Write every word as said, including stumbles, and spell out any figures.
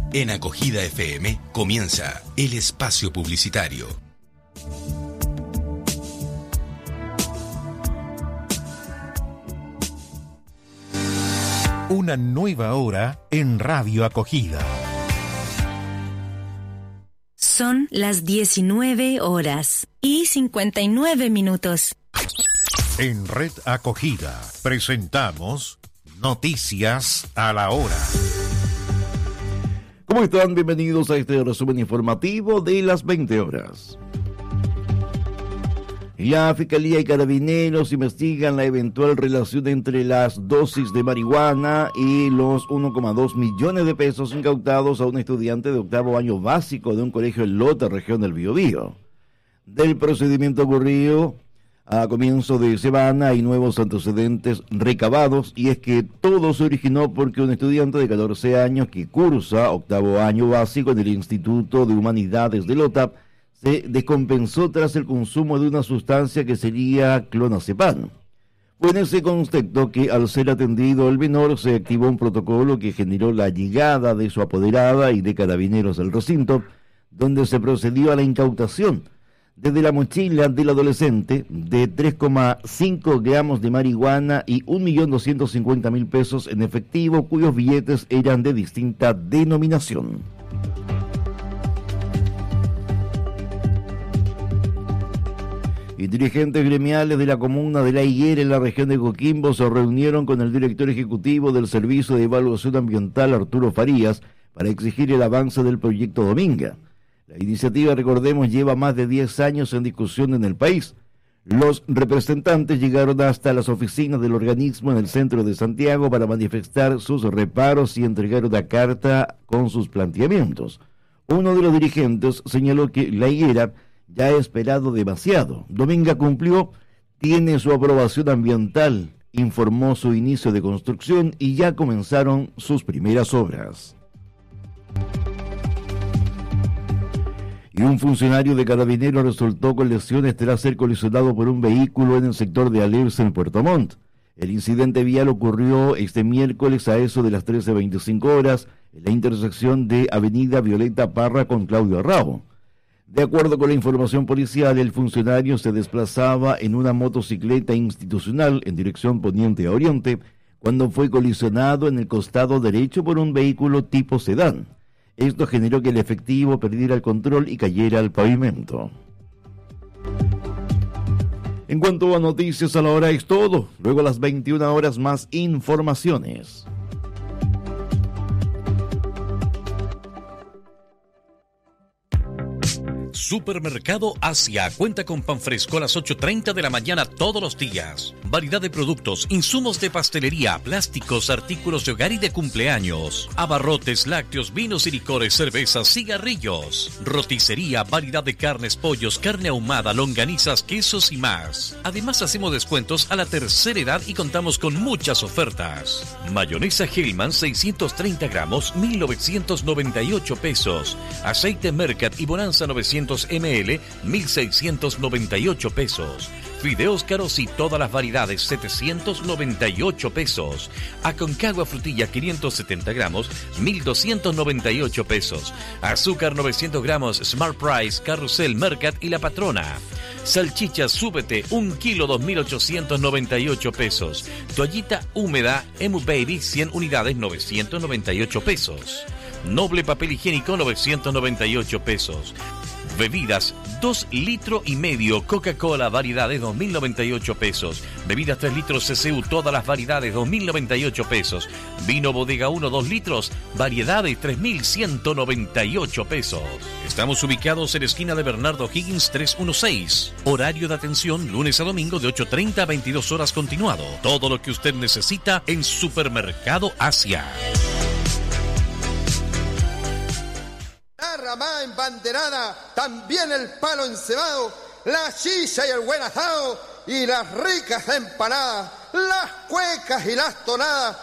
En Acogida F M comienza el espacio publicitario. Una nueva hora en Radio Acogida. Son las diecinueve horas y cincuenta y nueve minutos. En Red Acogida presentamos Noticias a la Hora. ¿Cómo están? Bienvenidos a este resumen informativo de las veinte horas. La Fiscalía y Carabineros investigan la eventual relación entre las dosis de marihuana y los uno coma dos millones de pesos incautados a un estudiante de octavo año básico de un colegio en Lota, región del Biobío. Del procedimiento ocurrido a comienzo de semana hay nuevos antecedentes recabados, y es que todo se originó porque un estudiante de catorce años que cursa octavo año básico en el Instituto de Humanidades de Lota se descompensó tras el consumo de una sustancia que sería clonazepam. Fue en ese contexto que, al ser atendido el menor, se activó un protocolo que generó la llegada de su apoderada y de carabineros al recinto, donde se procedió a la incautación desde la mochila del adolescente de tres coma cinco gramos de marihuana y un millón doscientos cincuenta mil pesos en efectivo, cuyos billetes eran de distinta denominación. Y dirigentes gremiales de la comuna de La Higuera, en la región de Coquimbo, se reunieron con el director ejecutivo del Servicio de Evaluación Ambiental, Arturo Farías, para exigir el avance del proyecto Dominga. La iniciativa, recordemos, lleva más de diez años en discusión en el país. Los representantes llegaron hasta las oficinas del organismo en el centro de Santiago para manifestar sus reparos y entregar una carta con sus planteamientos. Uno de los dirigentes señaló que La Higuera ya ha esperado demasiado. Dominga cumplió, tiene su aprobación ambiental, informó su inicio de construcción y ya comenzaron sus primeras obras. Y un funcionario de Carabineros resultó con lesiones tras ser colisionado por un vehículo en el sector de Alerce, en Puerto Montt. El incidente vial ocurrió este miércoles a eso de las trece veinticinco horas en la intersección de Avenida Violeta Parra con Claudio Arrabo. De acuerdo con la información policial, el funcionario se desplazaba en una motocicleta institucional en dirección poniente a oriente cuando fue colisionado en el costado derecho por un vehículo tipo sedán. Esto generó que el efectivo perdiera el control y cayera al pavimento. En cuanto a noticias a la hora es todo. Luego a las veintiuna horas más informaciones. Supermercado Asia cuenta con pan fresco a las ocho treinta de la mañana todos los días. Variedad de productos, insumos de pastelería, plásticos, artículos de hogar y de cumpleaños. Abarrotes, lácteos, vinos y licores, cervezas, cigarrillos. Roticería, variedad de carnes, pollos, carne ahumada, longanizas, quesos y más. Además hacemos descuentos a la tercera edad y contamos con muchas ofertas. Mayonesa Hellman seiscientos treinta gramos, mil novecientos noventa y ocho pesos. Aceite Mercat y Bonanza novecientos mililitros, mil seiscientos noventa y ocho pesos. Fideos caros y todas las variedades, setecientos noventa y ocho pesos. Aconcagua frutilla quinientos setenta gramos, mil doscientos noventa y ocho pesos. Azúcar novecientos gramos, Smart Price, Carrusel, Mercat y La Patrona. Salchicha Súbete, un kilo, dos mil ochocientos noventa y ocho pesos. Toallita húmeda, Emu Baby, cien unidades, novecientos noventa y ocho pesos. Noble papel higiénico, novecientos noventa y ocho pesos. Bebidas, dos litros y medio, Coca-Cola, variedades, dos mil noventa y ocho pesos. Bebidas tres litros C C U, todas las variedades, dos mil noventa y ocho pesos. Vino Bodega uno, dos litros, variedades, tres mil ciento noventa y ocho pesos. Estamos ubicados en la esquina de Bernardo Higgins trescientos dieciséis. Horario de atención, lunes a domingo de ocho treinta a veintidós horas continuado. Todo lo que usted necesita en Supermercado Asia. La ramada embanderada, también el palo encebado, la chicha y el buen asado, y las ricas empanadas, las cuecas y las tonadas,